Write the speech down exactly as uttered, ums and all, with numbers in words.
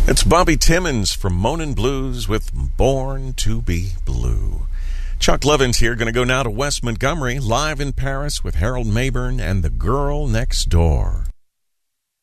It's Bobby Timmons from Moanin' Blues with Born to Be Blue. Chuck Levins here, going to go now to West Montgomery, live in Paris with Harold Mabern and The Girl Next Door.